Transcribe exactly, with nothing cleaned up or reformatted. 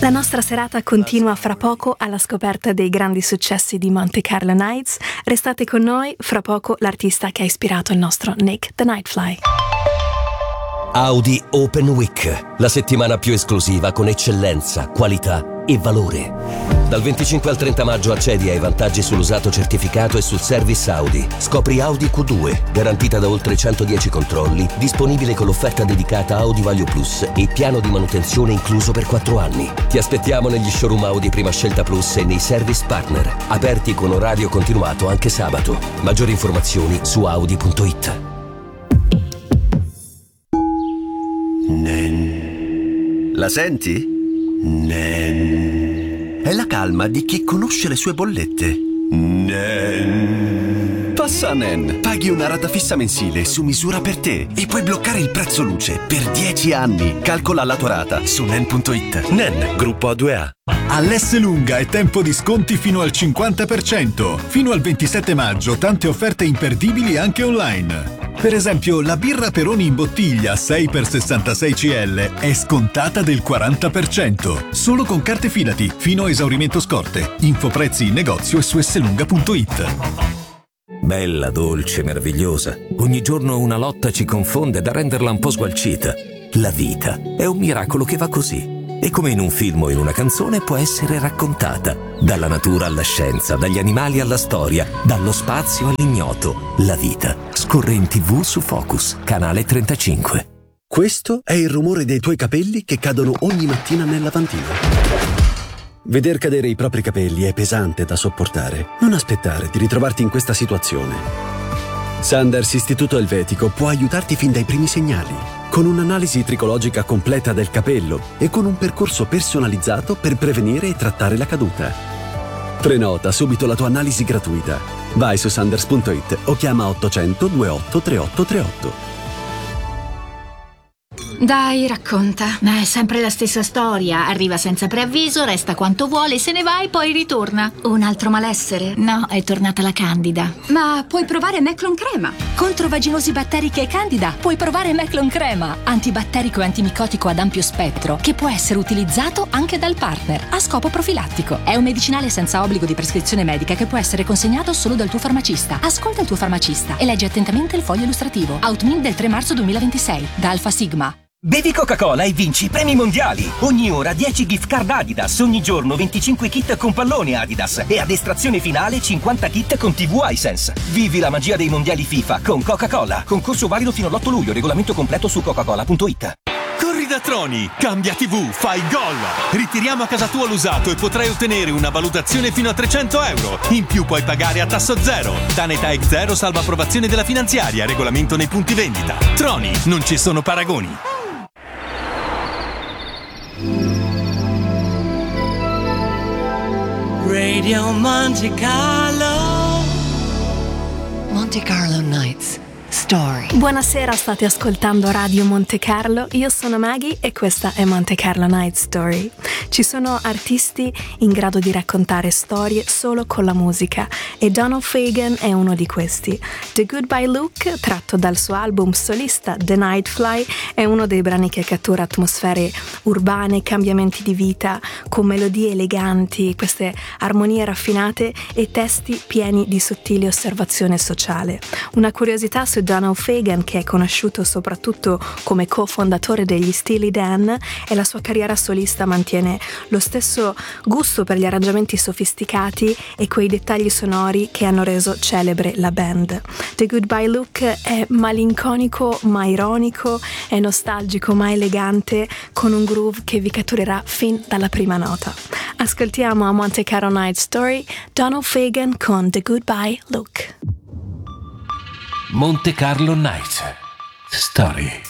La nostra serata continua fra poco alla scoperta dei grandi successi di Monte Carlo Nights. Restate con noi, fra poco l'artista che ha ispirato il nostro Nick the Nightfly. Audi Open Week, la settimana più esclusiva con eccellenza, qualità e valore. Dal venticinque al trenta maggio accedi ai vantaggi sull'usato certificato e sul service Audi. Scopri Audi Q due, garantita da oltre centodieci controlli, disponibile con l'offerta dedicata Audi Value Plus e piano di manutenzione incluso per quattro anni. Ti aspettiamo negli showroom Audi Prima Scelta Plus e nei service partner, aperti con orario continuato anche sabato. Maggiori informazioni su audi punto it. Nen. La senti? Nen. È la calma di chi conosce le sue bollette. Nen. Passa a Nen. Paghi una rata fissa mensile su misura per te e puoi bloccare il prezzo luce per dieci anni. Calcola la tua rata su nen punto it. Nen, gruppo A due A. All'Esselunga è tempo di sconti fino al cinquanta per cento. Fino al ventisette maggio tante offerte imperdibili anche online. Per esempio, la birra Peroni in bottiglia sei per sessantasei centilitri è scontata del quaranta per cento. Solo con carte Fidati, fino a esaurimento scorte. Info prezzi in negozio e su esselunga punto it. Bella, dolce, meravigliosa. Ogni giorno una lotta ci confonde da renderla un po' sgualcita. La vita è un miracolo che va così. E come in un film o in una canzone può essere raccontata. Dalla natura alla scienza, dagli animali alla storia, dallo spazio all'ignoto. La vita scorre in tivù su Focus, canale trentacinque. Questo è il rumore dei tuoi capelli che cadono ogni mattina nel lavandino. Veder cadere i propri capelli è pesante da sopportare. Non aspettare di ritrovarti in questa situazione. Sanders Istituto Elvetico può aiutarti fin dai primi segnali, con un'analisi tricologica completa del capello e con un percorso personalizzato per prevenire e trattare la caduta. Prenota subito la tua analisi gratuita. Vai su sanders punto it o chiama ottocento ventotto trentotto trentotto. Dai, racconta. Ma è sempre la stessa storia. Arriva senza preavviso, resta quanto vuole, se ne va e poi ritorna. Un altro malessere? No, è tornata la Candida. Ma puoi provare Meclon Crema. Contro vaginosi batteriche e Candida puoi provare Meclon Crema. Antibatterico e antimicotico ad ampio spettro, che può essere utilizzato anche dal partner a scopo profilattico. È un medicinale senza obbligo di prescrizione medica che può essere consegnato solo dal tuo farmacista. Ascolta il tuo farmacista e leggi attentamente il foglio illustrativo. Outmin del tre marzo duemilaventisei da Alfa Sigma. Bevi Coca-Cola e vinci premi mondiali. Ogni ora dieci gift card Adidas, ogni giorno venticinque kit con pallone Adidas e ad estrazione finale cinquanta kit con tivù iSense. Vivi la magia dei mondiali FIFA con Coca-Cola. Concorso valido fino all'otto luglio, regolamento completo su coca cola punto it. Corri da Troni, cambia tivù, fai gol. Ritiriamo a casa tua l'usato e potrai ottenere una valutazione fino a trecento euro. In più puoi pagare a tasso zero. Tanetech zero salva approvazione della finanziaria, regolamento nei punti vendita. Troni, non ci sono paragoni. Radio Monte Carlo. Monte Carlo Nights Story. Buonasera, state ascoltando Radio Monte Carlo. Io sono Maggie e questa è Monte Carlo Night Story. Ci sono artisti in grado di raccontare storie solo con la musica e Donald Fagen è uno di questi. The Goodbye Look, tratto dal suo album solista The Nightfly, è uno dei brani che cattura atmosfere urbane, cambiamenti di vita, con melodie eleganti, queste armonie raffinate e testi pieni di sottile osservazione sociale. Una curiosità su Donald Fagen, che è conosciuto soprattutto come cofondatore degli Steely Dan, e la sua carriera solista mantiene lo stesso gusto per gli arrangiamenti sofisticati e quei dettagli sonori che hanno reso celebre la band. The Goodbye Look è malinconico ma ironico, è nostalgico ma elegante, con un groove che vi catturerà fin dalla prima nota. Ascoltiamo a Monte Carlo Night Story Donald Fagen con The Goodbye Look. Monte Carlo Night Story.